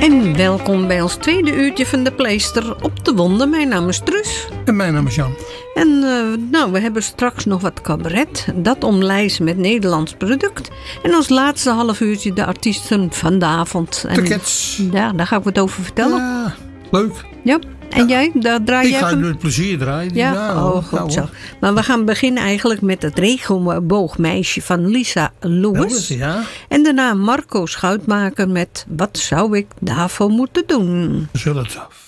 En welkom bij ons tweede uurtje van de Pleister op de Wonden. Mijn naam is Truus. En mijn naam is Jan. En we hebben straks nog wat cabaret. Dat omlijst met Nederlands product. En als laatste half uurtje de artiesten van de avond. De Cats. Ja, daar ga ik wat over vertellen. Ja, leuk. Ja. En jij? Daar draai jij Ik ga van? met plezier draaien. Ja, goed zo. Maar we gaan beginnen eigenlijk met het regenboogmeisje van Lisa Lewis. Ja. En daarna Marco Schuitmaker met Wat zou ik daarvoor moeten doen? We zullen het